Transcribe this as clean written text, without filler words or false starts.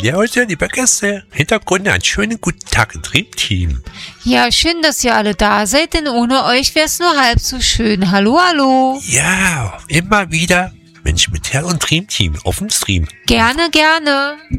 Ja, heute, liebe Gäste, Hintergründe, einen schönen guten Tag im Dreamteam. Ja, schön, dass ihr alle da seid, denn ohne euch wär's nur halb so schön. Hallo, hallo. Ja, immer wieder Menschen mit Herz und Dreamteam auf dem Stream. Gerne, gerne.